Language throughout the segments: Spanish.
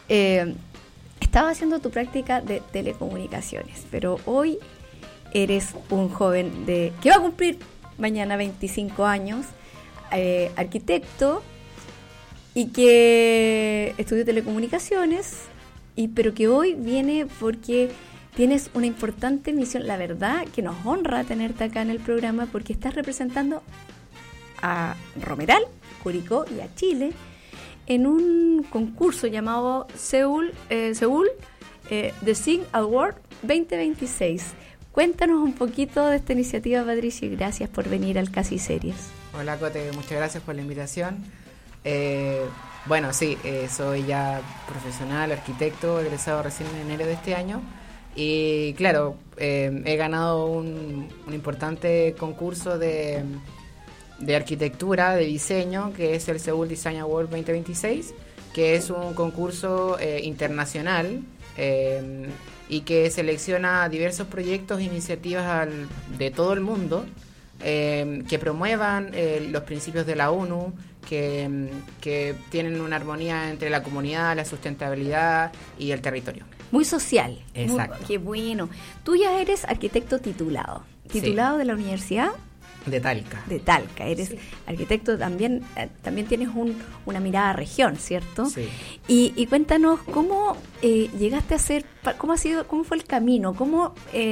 Estabas haciendo tu práctica de telecomunicaciones, pero hoy eres un joven que va a cumplir mañana 25 años, arquitecto, y que estudió telecomunicaciones, pero que hoy viene porque tienes una importante misión. La verdad que nos honra tenerte acá en el programa porque estás representando a Romeral, Curicó y a Chile en un concurso llamado Seúl Design Award 2026. Cuéntanos un poquito de esta iniciativa, Patricio, y gracias por venir al Casi Series. Hola, Cote, muchas gracias por la invitación. Bueno, sí, soy ya profesional, arquitecto, egresado recién en enero de este año. Y claro, he ganado un importante concurso de arquitectura, de diseño, que es el Seúl Design Award 2026, que es un concurso internacional y que selecciona diversos proyectos e iniciativas de todo el mundo que promuevan los principios de la ONU, que tienen una armonía entre la comunidad, la sustentabilidad y el territorio. Muy social. Exacto. Qué bueno. Tú ya eres arquitecto titulado. ¿Titulado sí. de la universidad? De Talca. De Talca. Eres sí. arquitecto, también tienes una mirada a región, ¿cierto? Sí. Y cuéntanos cómo llegaste a ser, cómo fue el camino, cómo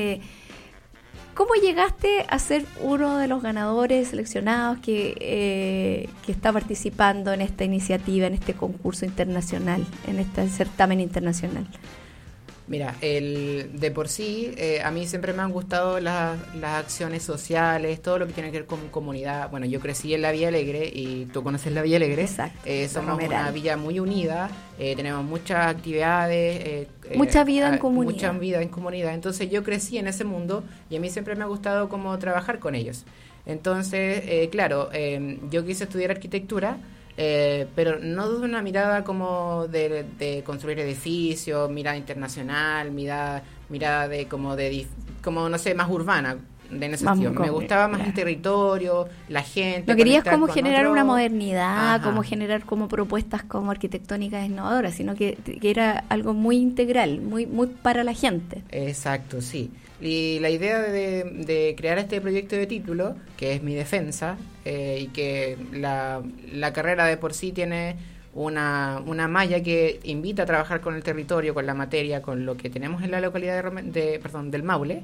llegaste a ser uno de los ganadores seleccionados que está participando en esta iniciativa, en este concurso internacional, en este certamen internacional. Mira, de por sí, a mí siempre me han gustado las acciones sociales, todo lo que tiene que ver con comunidad. Bueno, yo crecí en la Villa Alegre y tú conoces la Villa Alegre. Exacto. Somos una villa muy unida, tenemos muchas actividades. Mucha vida en comunidad. Mucha vida en comunidad. Entonces yo crecí en ese mundo y a mí siempre me ha gustado como trabajar con ellos. Entonces, claro, yo quise estudiar arquitectura. Pero no desde una mirada como de construir edificios, mirada internacional, mirada de como no sé, más urbana, en ese sentido. Me gustaba más el territorio, la gente. No querías como generar una modernidad, como generar como propuestas como arquitectónicas innovadoras, sino que era algo muy integral, muy para la gente. Exacto, sí. Y la idea de crear este proyecto de título, que es mi defensa, y que la carrera de por sí tiene una malla que invita a trabajar con el territorio, con la materia, con lo que tenemos en la localidad del Maule.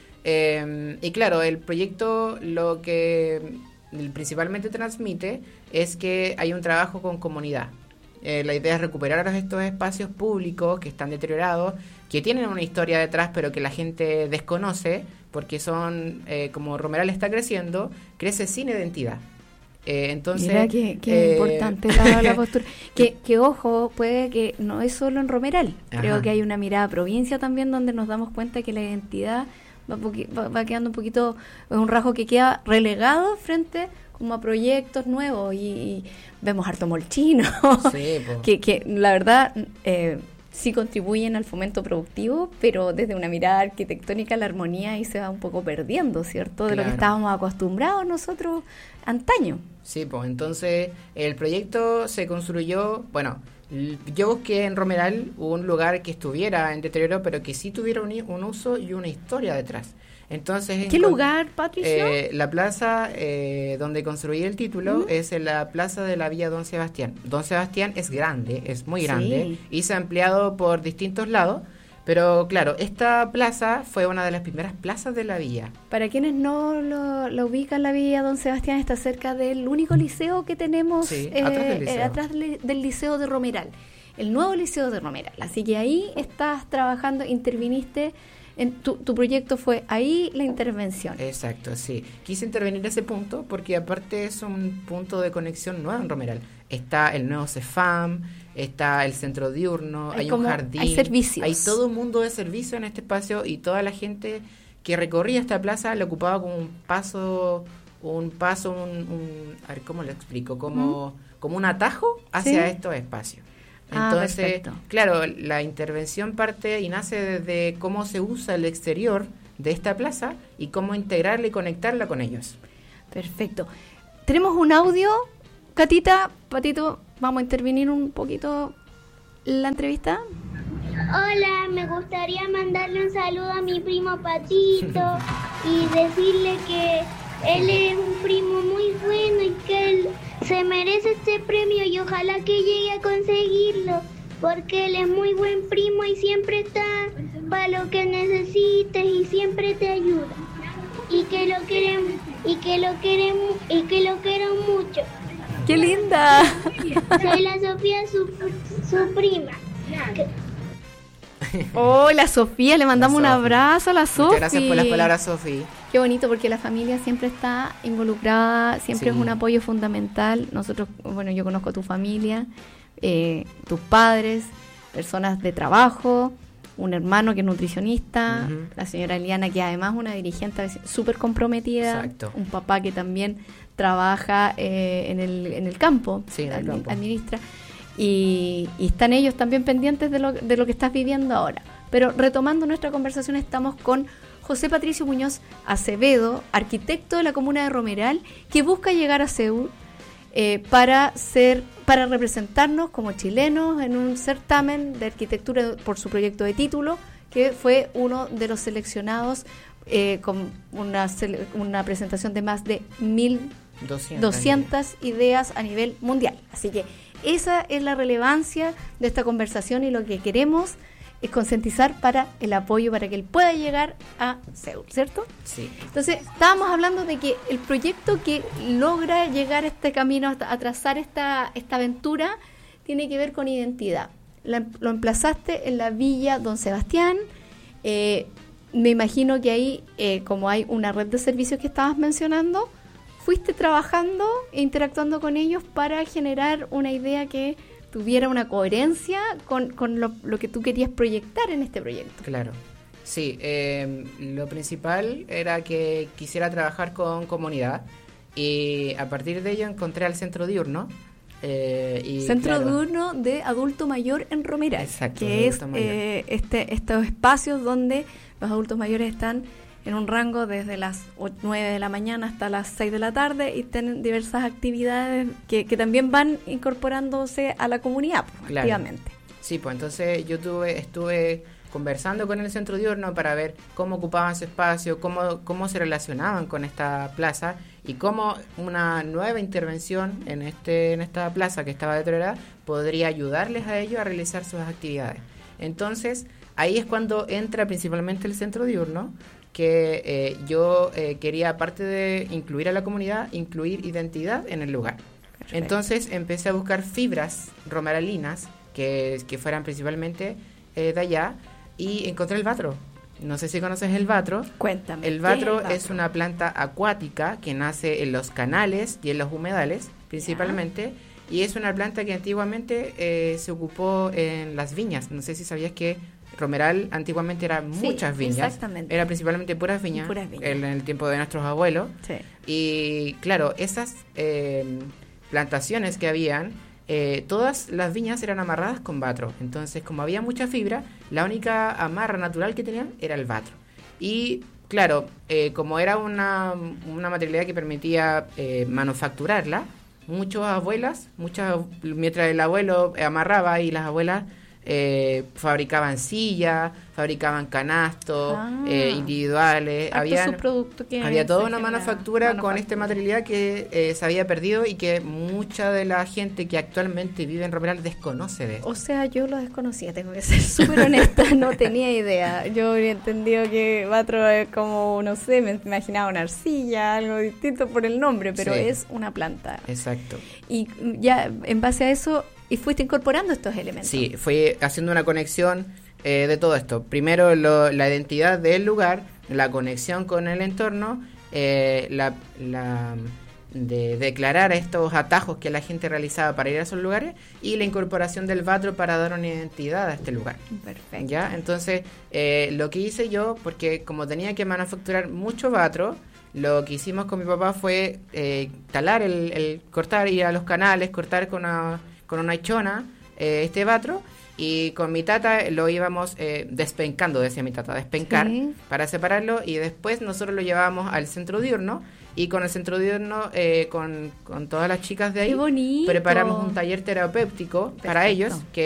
Y claro, el proyecto lo que principalmente transmite es que hay un trabajo con comunidad. La idea es recuperar estos espacios públicos que están deteriorados, que tienen una historia detrás, pero que la gente desconoce, porque son, como Romeral está creciendo, crece sin identidad. Entonces, mira qué importante la postura. Que ojo, puede que no es solo en Romeral. Creo que hay una mirada a provincia también donde nos damos cuenta que la identidad va quedando un poquito, es un rasgo que queda relegado frente como a proyectos nuevos y vemos harto molchino sí, que la verdad sí contribuyen al fomento productivo, pero desde una mirada arquitectónica la armonía ahí se va un poco perdiendo, ¿cierto? De lo que estábamos acostumbrados nosotros antaño. Sí, pues entonces el proyecto se construyó, bueno, yo busqué en Romeral un lugar que estuviera en deterioro, pero que sí tuviera un uso y una historia detrás. Entonces, ¿qué lugar, Patricio? La plaza donde construí el título es en la plaza de la Villa Don Sebastián. Don Sebastián es grande, es muy grande, y se ha ampliado por distintos lados, pero claro, esta plaza fue una de las primeras plazas de la villa. Para quienes no lo ubican, la Villa Don Sebastián está cerca del único liceo que tenemos, atrás del liceo de Romeral, el nuevo liceo de Romeral. Así que ahí estás trabajando, interviniste. Tu proyecto fue ahí la intervención. Exacto, sí. Quise intervenir en ese punto porque aparte es un punto de conexión nuevo en Romeral. Está el nuevo CEFAM, está el centro diurno, hay un jardín. Hay servicios. Hay todo un mundo de servicio en este espacio y toda la gente que recorría esta plaza la ocupaba como un paso, a ver, ¿cómo lo explico? Como un atajo hacia estos espacios. Entonces, claro, la intervención parte y nace desde cómo se usa el exterior de esta plaza y cómo integrarla y conectarla con ellos. Perfecto. Tenemos un audio, Patito, vamos a intervenir un poquito la entrevista? Hola, me gustaría mandarle un saludo a mi primo Patito y decirle que él es un primo muy bueno y que él se merece este premio y ojalá que llegue a conseguirlo, porque él es muy buen primo y siempre está para lo que necesites y siempre te ayuda. Y que lo queremos mucho. ¡Qué linda! Soy la Sofía, su prima. Hola Sofía, le mandamos un abrazo a la Sofía. Muchas gracias por las palabras, Sofía. Qué bonito, porque la familia siempre está involucrada, siempre es un apoyo fundamental. Nosotros, bueno, yo conozco a tu familia, tus padres, personas de trabajo, un hermano que es nutricionista, la señora Eliana, que además es una dirigente súper comprometida. Exacto. Un papá que también trabaja en el campo, sí, en el campo. Administra. Y están ellos también pendientes de lo que estás viviendo ahora. Pero retomando nuestra conversación, estamos con José Patricio Muñoz Acevedo, arquitecto de la comuna de Romeral, que busca llegar a Seúl para representarnos como chilenos en un certamen de arquitectura por su proyecto de título, que fue uno de los seleccionados con una presentación de más de 1.200 ideas a nivel mundial. Así que esa es la relevancia de esta conversación, y lo que queremos es concientizar para el apoyo para que él pueda llegar a Seúl, ¿cierto? Sí. Entonces, estábamos hablando de que el proyecto que logra llegar a este camino, a trazar esta aventura, tiene que ver con identidad. Lo emplazaste en la Villa Don Sebastián. Me imagino que ahí, como hay una red de servicios que estabas mencionando, fuiste trabajando e interactuando con ellos para generar una idea que tuviera una coherencia con lo que tú querías proyectar en este proyecto. Claro, sí. Lo principal era que quisiera trabajar con comunidad, y a partir de ello encontré al centro diurno. Centro diurno de adulto mayor en Romeral. Exacto, que es estos espacios donde los adultos mayores están en un rango desde las 9 de la mañana hasta las 6 de la tarde, y tienen diversas actividades que también van incorporándose a la comunidad, pues, claro, activamente. Sí, pues entonces yo estuve conversando con el centro diurno para ver cómo ocupaban su espacio, cómo se relacionaban con esta plaza, y cómo una nueva intervención en esta plaza que estaba deteriorada podría ayudarles a ellos a realizar sus actividades. Entonces, ahí es cuando entra principalmente el centro diurno, que yo quería, aparte de incluir a la comunidad, incluir identidad en el lugar. Perfecto. Entonces empecé a buscar fibras romeralinas que fueran principalmente de allá, y encontré el vatro. No sé si conoces el vatro. Cuéntame. El vatro es una planta acuática que nace en los canales y en los humedales principalmente, y es una planta que antiguamente se ocupó en las viñas. No sé si sabías que Romeral antiguamente era muchas viñas. Exactamente. Era principalmente puras viñas. En el tiempo de nuestros abuelos. Sí. Y claro, esas plantaciones que habían, todas las viñas eran amarradas con vatro. Entonces, como había mucha fibra, la única amarra natural que tenían era el vatro. Y claro, como era una materialidad que permitía manufacturarla, mientras el abuelo amarraba, y las abuelas fabricaban sillas, fabricaban canastos individuales. Había toda una manufactura con esta materialidad que se había perdido, y que mucha de la gente que actualmente vive en Romeral desconoce de esto. O sea, yo lo desconocía, tengo que ser súper honesta, no tenía idea. Yo había entendido que vatro es como, no sé, me imaginaba una arcilla, algo distinto por el nombre, pero sí, es una planta. Exacto. Y ya en base a eso, y fuiste incorporando estos elementos. Sí, fui haciendo una conexión de todo esto. Primero la identidad del lugar, la conexión con el entorno, de declarar estos atajos que la gente realizaba para ir a esos lugares, y la incorporación del vatro para dar una identidad a este lugar. Perfecto. ¿Ya? Entonces, lo que hice yo, porque como tenía que manufacturar mucho vatro, lo que hicimos con mi papá fue talar, cortar, ir a los canales, cortar con una hechona este vatro, y con mi tata lo íbamos despencando, decía mi tata, despencar, sí, para separarlo, y después nosotros lo llevábamos al centro diurno, y con el centro diurno, con todas las chicas de ahí, preparamos un taller terapéutico. Perfecto. Para ellos, que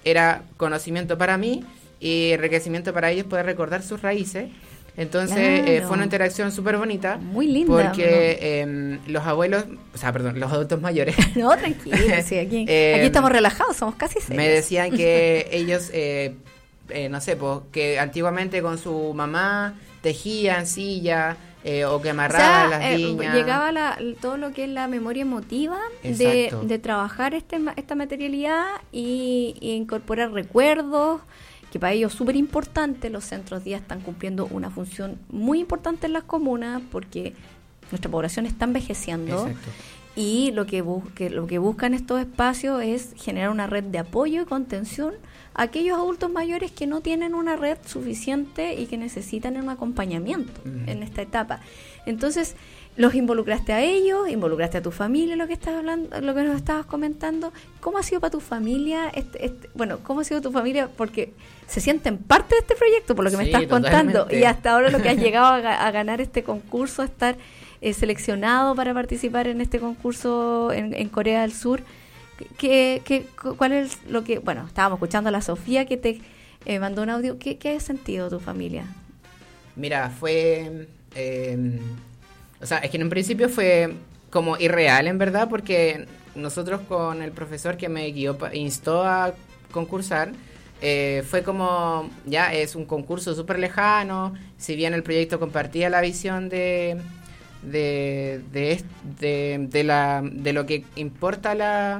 era conocimiento para mí y enriquecimiento para ellos poder recordar sus raíces. Entonces Claro. fue una interacción súper bonita. Muy linda, Porque los abuelos, los adultos mayores No, tranquilo, sí, aquí estamos relajados, somos casi serios. me decían que ellos, no sé, pues, que antiguamente con su mamá tejían silla o que amarraban las viñas. Llegaba todo lo que es la memoria emotiva Exacto. de trabajar esta materialidad y incorporar recuerdos, que para ellos es súper importante. Los centros día están cumpliendo una función muy importante en las comunas porque nuestra población está envejeciendo. Exacto. Y lo que buscan estos espacios es generar una red de apoyo y contención a aquellos adultos mayores que no tienen una red suficiente y que necesitan un acompañamiento en esta etapa. Entonces, los involucraste a ellos, involucraste a tu familia, lo que estás hablando, lo que nos estabas comentando. ¿Cómo ha sido para tu familia? ¿Cómo ha sido tu familia? Porque se sienten parte de este proyecto, por lo que me Sí, estás contando. totalmente. Y hasta ahora lo que has llegado a ganar este concurso, a estar seleccionado para participar en este concurso en Corea del Sur. ¿Cuál es lo que...? Bueno, estábamos escuchando a la Sofía que te mandó un audio. ¿Qué has sentido tu familia? Mira, fue... es que en un principio fue como irreal, en verdad, porque nosotros con el profesor que me guió, instó a concursar, fue como, ya es un concurso súper lejano, si bien el proyecto compartía la visión de lo que importa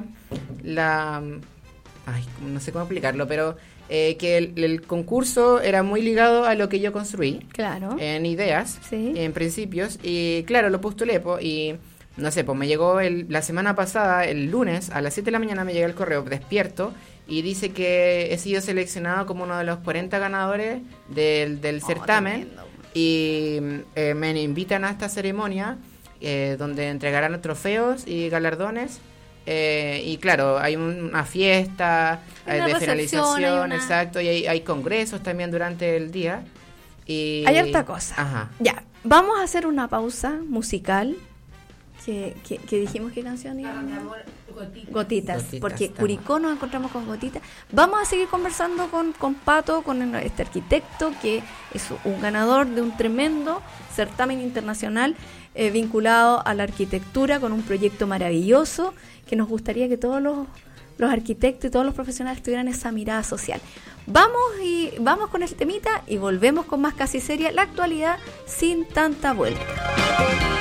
ay, no sé cómo explicarlo, pero que el concurso era muy ligado a lo que yo construí. Claro. En ideas, Sí. en principios, y claro, lo postulé, y no sé, pues me llegó la semana pasada, el lunes, a las 7 de la mañana me llega el correo, despierto, y dice que he sido seleccionado como uno de los 40 ganadores del certamen, tremendo. y me invitan a esta ceremonia, donde entregarán trofeos y galardones. Y claro, hay una fiesta Una de recepción, finalización, hay una- exacto, y hay congresos también durante el día. Y Hay harta cosa. Ajá. Ya, vamos a hacer una pausa musical. Que dijimos qué canción iba. Gotitas, Gotitas, porque estamos. Curicó nos encontramos con Gotitas. Vamos a seguir conversando con Pato, con este arquitecto que es un ganador de un tremendo certamen internacional vinculado a la arquitectura, con un proyecto maravilloso que nos gustaría que todos los arquitectos y todos los profesionales tuvieran esa mirada social. Vamos con el temita y volvemos con más Casi Seria, la actualidad sin tanta vuelta.